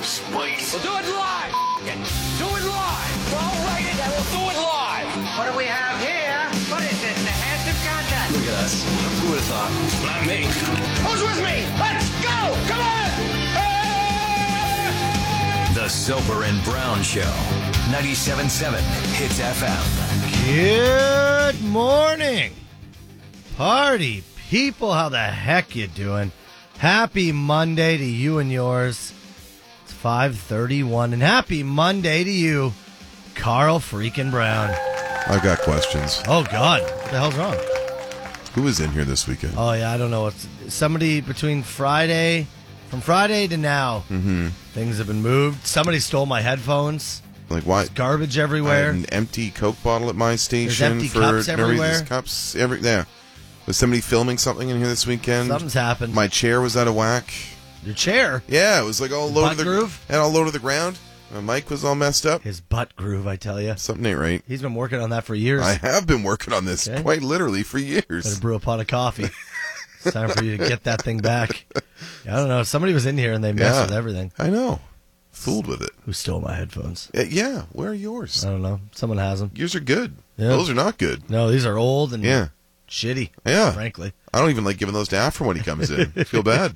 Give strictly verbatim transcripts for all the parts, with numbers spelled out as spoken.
of spice. We'll do it live. Do it live. We'll write it and we'll do it live. What do we have here? What is it? The handsome contest. Look at us. Who would have thought? Not me. Who's with me? Let's go. Come on. Hey! The Soper and Brown Show. ninety-seven point seven Hits F M. Good morning, party people. How the heck you doing? Happy Monday to you and yours. It's five thirty-one, and happy Monday to you, Carl freaking Brown. I've got questions. Oh, God. What the hell's wrong? Who was in here this weekend? Oh, yeah, I don't know. It's somebody between Friday, from Friday to now, Mm-hmm. things have been moved. Somebody stole my headphones. Like, why? There's garbage I everywhere. had an empty Coke bottle at my station. empty for cups no everywhere. reason. Cups every yeah. Was somebody filming something in here this weekend? Something's happened. My chair was out of whack. Your chair. Yeah, it was like all low butt to the groove? and all low to the ground. My mic was all messed up. His butt groove, I tell you. Something ain't right. He's been working on that for years. I have been working on this Okay. quite literally for Better years. brew a pot of coffee. It's time for you to get that thing back. I don't know. Somebody was in here and they messed Yeah. with everything. I know. Fooled with it. Who stole my headphones? Uh, yeah, where are yours? I don't know. Someone has them. Yours are good. Yeah. Those are not good. No, these are old and Yeah. shitty. Yeah. Frankly. I don't even like giving those to Afro when he comes in. I feel bad.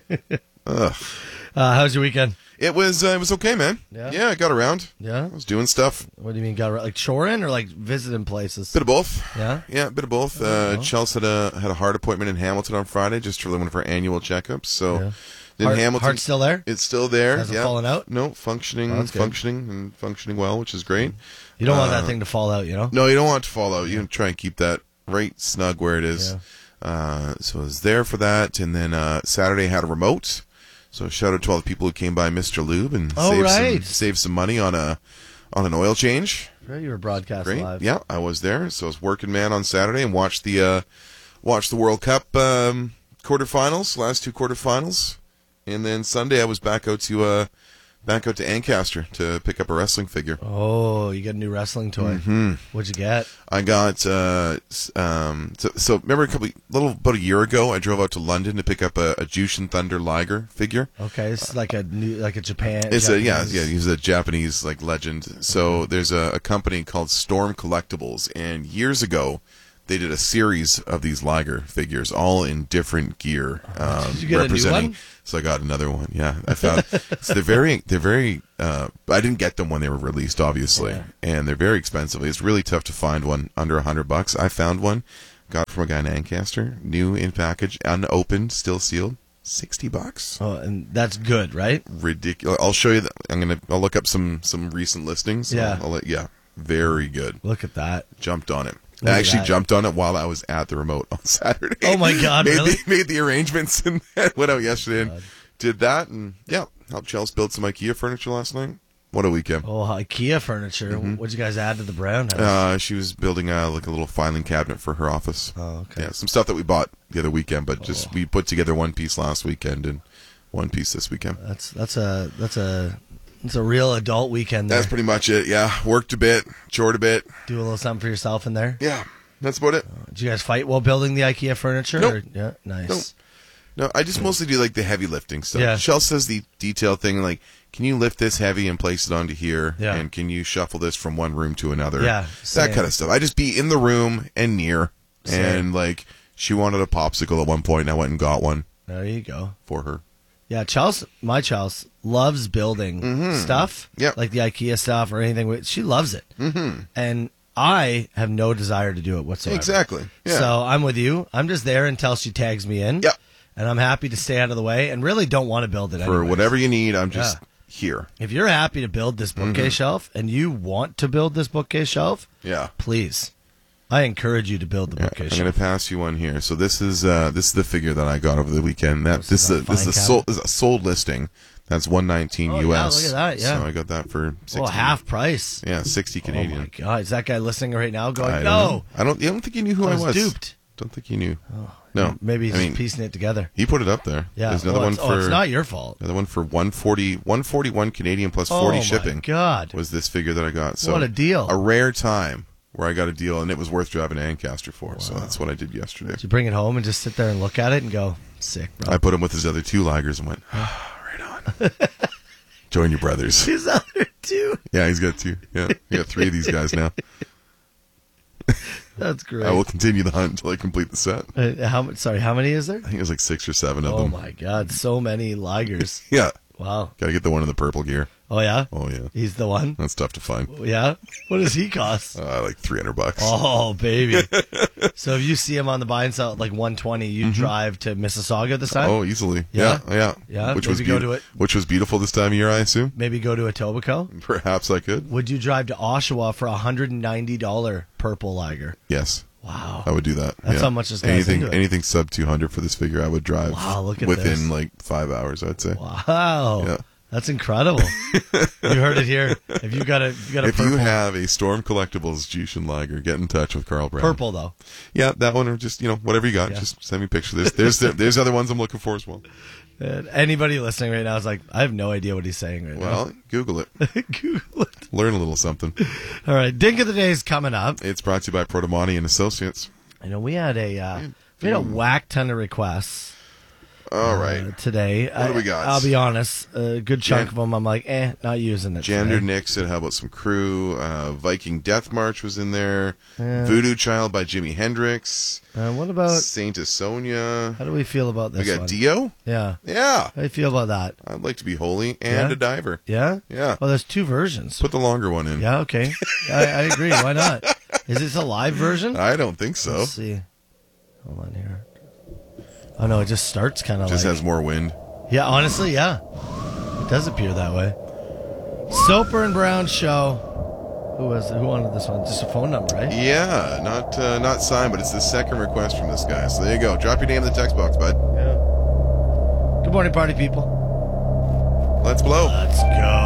Ugh. Uh, how's your weekend? It was uh, it was okay, man. Yeah? Yeah, I got around. Yeah. I was doing stuff. What do you mean? Got like shoring or like visiting places? Bit of both. Yeah. Yeah, a bit of both. Uh, well. Chelsea had a had a heart appointment in Hamilton on Friday, just for one of her annual checkups. So, Yeah. in Heart, Hamilton, heart's still there? it's still there. Hasn't yeah. fallen out? No, functioning, Oh, that's good. functioning, and functioning well, which is great. You don't want Uh, that thing to fall out, you know? No, you don't want it to fall out. You try and keep that right snug where it is. Yeah. Uh, so I was there for that, and then uh, Saturday I had a remote. So shout out to all the people who came by Mister Lube and Oh, saved some right. saved some money on a on an oil change. Right, you were broadcast Great. live. Yeah, I was there. So I was working man on Saturday and watched the uh, watched the World Cup um, quarterfinals, last two quarterfinals, and then Sunday I was back out to uh, back out to Ancaster to pick up a wrestling figure. Oh, you got a new wrestling toy. Mm-hmm. What'd you get? I got uh, s- um, so, so remember a couple little about a year ago I drove out to London to pick up a, a Jushin Thunder Liger figure. Okay, this is like a new, like a Japan. It's a yeah, Japanese- yeah. He's a Japanese like legend. So there's a, a company called Storm Collectibles, and years ago they did a series of these Liger figures, all in different gear, um, Did you get a new representing. one? So I got another one. Yeah, I found. so they're very, they're very. Uh, I didn't get them when they were released, obviously, Yeah. and they're very expensive. It's really tough to find one under a hundred bucks. I found one, got it from a guy in Ancaster, new in package, unopened, still sealed, sixty bucks. Oh, and that's good, right? Ridiculous. I'll show you. The, I'm gonna. I'll look up some some recent listings. Yeah. I'll, I'll let. Yeah. Very good. Look at that. Jumped on it. Look I at actually that. jumped on it while I was at the remote on Saturday. Oh, my God, made really? The, made the arrangements and went out yesterday and did that, and yeah, helped Chelsea build some IKEA furniture last night. What a weekend. Oh, IKEA furniture. Mm-hmm. What'd you guys add to the Brown house? Uh, she was building uh, like a little filing cabinet for her office. Oh, okay. Yeah, some stuff that we bought the other weekend, but just Oh. we put together one piece last weekend and one piece this weekend. That's that's a that's a it's a real adult weekend there. That's pretty much it. Yeah, worked a bit, chored a bit. Do a little something for yourself in there. Yeah, that's about it. Did you guys fight while building the IKEA furniture? Nope. Or- yeah, nice. Nope. No, I just mostly do like the heavy lifting stuff. Yeah. Shell says the detail thing, like, can you lift this heavy and place it onto here? Yeah. And can you shuffle this from one room to another? Yeah, That same. kind of stuff. I just be in the room and near. Same. And, like, she wanted a popsicle at one point, and I went and got one There you go. for her. Yeah, Chelsea, my Chelsea loves building stuff. Mm-hmm. Yep. Like the IKEA stuff or anything. with- She loves it. Mm-hmm. And I have no desire to do it whatsoever. Exactly. Yeah. So I'm with you. I'm just there until she tags me in. Yep. And I'm happy to stay out of the way and really don't want to build it For anyways. whatever you need, I'm just Yeah. here. If you're happy to build this bookcase Mm-hmm. shelf and you want to build this bookcase shelf, Yeah. please. I encourage you to build the Yeah, bookcase I'm shelf. going to pass you one here. So this is uh, this is the figure that I got over the weekend. That This this is is a a, this is fine a sold this is a sold listing. That's one nineteen Oh, U yeah, S. look at that, yeah. So I got that for sixty. Oh, half price. Yeah, sixty Canadian. Oh my God! Is that guy listening right now? Going, I don't no, know. I don't. I don't think he knew who I I was was. duped. Don't think he knew. No, Maybe he's I just mean, piecing it together. he put it up there. Yeah. There's another oh, one it's, for. oh, it's not your fault. Another one for one forty, one forty-one Canadian plus forty oh shipping. my God! Was this figure that I got? So What a deal. A rare time where I got a deal, and it was worth driving to Ancaster for. So that's what I did yesterday. Did you bring it home and just sit there and look at it and go, sick, bro? I put him with his other two lagers and went, right on. Join your brothers. His other two. Yeah, he's got two. Yeah, we got three of these guys now. That's great. I will continue the hunt until I complete the set. Uh, how much? Sorry, how many is there? I think it was like six or seven of Oh them. my God, so many Ligers. Yeah. Wow. Got to get the one in the purple gear. Oh yeah. Oh, yeah. He's the one. That's tough to find. Yeah. What does he cost? Uh, like three hundred bucks. Oh baby. So if you see him on the buy and sell at like one twenty, you drive to Mississauga this time. Oh, easily. Yeah? Yeah, yeah. Yeah, Which maybe was go beau- to it. Which was beautiful this time of year, I assume. Maybe go to Etobicoke. Perhaps I could. Would you drive to Oshawa for a hundred and ninety dollar purple Liger? Yes. Wow. I would do that. That's yeah. how much this guy's anything into it. anything sub two hundred for this figure I would drive Wow, look at within this. like five hours, I'd say. Wow. Yeah. That's incredible. You heard it here. If you got a, if you got a If purple, you have a Storm Collectibles Jushin Liger, get in touch with Carl Brown. purple though. Yeah, that one, or just, you know, whatever you got. Yeah. Just send me a picture. There's, there's, there's other ones I'm looking for as well. And anybody listening right now is like, I have no idea what he's saying right Well, Google it. now. Google it. Learn a little something. All right, Dink of the Day is coming up. It's brought to you by Protomani and Associates. I know we had a uh, we had a whack ton of requests. All right. uh, today. What do we got? I, I'll be honest, a good chunk Jan- of them I'm like, eh, not using it. Jander today. Nick said, how about some Crew? Uh, Viking Death March was in there. Voodoo Child by Jimi Hendrix. Uh, what about, Saint Sonia. how do we feel about this We got one? Dio? Yeah. Yeah. How do you feel about that? I'd like to be holy and Yeah? a diver. Yeah? Yeah. Oh, there's two versions. Put the longer one in. Yeah, okay. I, I agree. Why not? Is this a live version? I don't think so. Let's see. Hold on here. Oh, no, it just starts kind of like... Just has more wind. Yeah, honestly, yeah. It does appear that way. Soper and Brown Show. Who was who wanted this one? Just a phone number, right? Yeah, not uh, not signed, but it's the second request from this guy. So there you go. Drop your name in the text box, bud. Yeah. Good morning, party people. Let's blow. Let's go.